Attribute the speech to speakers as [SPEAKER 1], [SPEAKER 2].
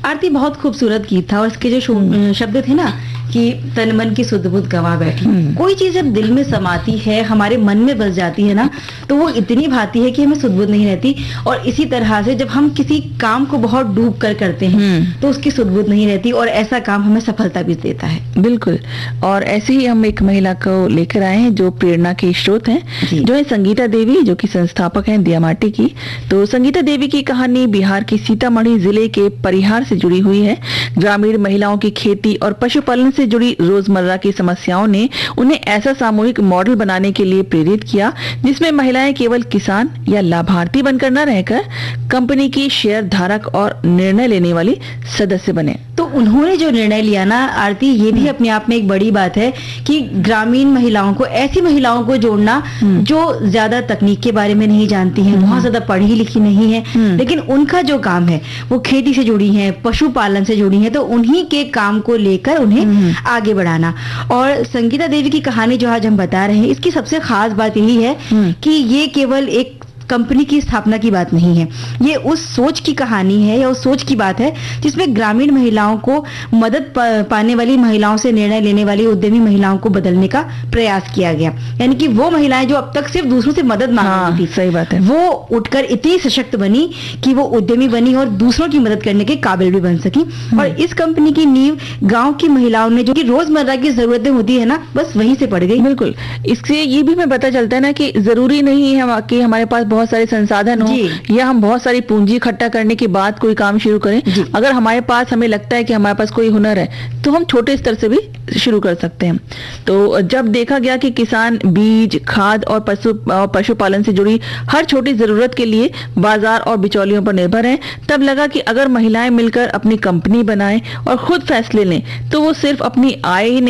[SPEAKER 1] आरती बहुत खूबसूरत गीत था और इसके जो शब्द थे ना कि तन मन की सुध बुध गवा बैठी। कोई चीज जब दिल में समाती है, हमारे मन में बस जाती है ना, तो वो इतनी भाती है कि हमें सुध बुध नहीं रहती। और इसी तरह से जब हम किसी काम को बहुत डूब कर करते हैं तो उसकी सुध बुध नहीं रहती और ऐसा काम हमें सफलता भी देता है।
[SPEAKER 2] बिल्कुल। और ऐसे ही हम एक महिला को लेकर आए हैं जो प्रेरणा के स्रोत हैं, जो है संगीता देवी, जो कि संस्थापक हैं दिया माटी की। तो संगीता देवी की कहानी बिहार की सीतामढ़ी जिले के परिहार से जुड़ी हुई है। ग्रामीण महिलाओं की खेती और पशुपालन से जुड़ी रोजमर्रा की समस्याओं ने उन्हें ऐसा सामूहिक मॉडल बनाने के लिए प्रेरित किया जिसमें महिलाएं केवल किसान या लाभार्थी बनकर न रहकर कंपनी की शेयर धारक और निर्णय लेने वाली सदस्य बने।
[SPEAKER 1] तो उन्होंने जो निर्णय लिया ना आरती, ये भी अपने आप में एक बड़ी बात है कि ग्रामीण महिलाओं को, ऐसी महिलाओं को जोड़ना जो ज्यादा तकनीक के बारे में नहीं जानती हैं, बहुत ज्यादा पढ़ी लिखी नहीं है, लेकिन उनका जो काम है वो खेती से जुड़ी हैं, पशुपालन से जुड़ी हैं, तो उन्हीं के काम को लेकर उन्हें आगे बढ़ाना। और संगीता देवी की कहानी जो आज हम बता रहे हैं, इसकी सबसे खास बात यही है कि ये केवल एक कंपनी की स्थापना की बात नहीं है, ये उस सोच की कहानी है या उस सोच की बात है जिसमें ग्रामीण महिलाओं को मदद पाने वाली महिलाओं से निर्णय लेने वाली उद्यमी महिलाओं को बदलने का प्रयास किया गया। यानी कि वो महिलाएं जो अब तक सिर्फ दूसरों से मदद मांगती थी,
[SPEAKER 2] सही बात है,
[SPEAKER 1] वो उठकर इतनी सशक्त बनी कि वो उद्यमी बनी और दूसरों की मदद करने के काबिल भी बन सकी। और इस कंपनी की नींव गाँव की महिलाओं ने, जो कि रोजमर्रा की जरूरतें होती है ना, बस वहीं से पड़ गई।
[SPEAKER 2] बिल्कुल। इससे ये भी हमें पता चलता है ना कि जरूरी नहीं है कि हमारे पास बहुत सारे संसाधन हो या हम बहुत सारी पूंजी इकट्ठा करने के बाद कोई काम शुरू करें। अगर हमारे पास, हमें लगता है कि हमारे पास कोई हुनर है, तो हम छोटे स्तर से भी शुरू कर सकते हैं। तो जब देखा गया कि किसान बीज, खाद और पशुपालन से जुड़ी हर छोटी जरूरत के लिए बाजार और बिचौलियों पर निर्भर हैं, तब लगा कि अगर महिलाएं मिलकर अपनी कंपनी बनाएं और खुद फैसले लें तो वो सिर्फ अपनी आय ही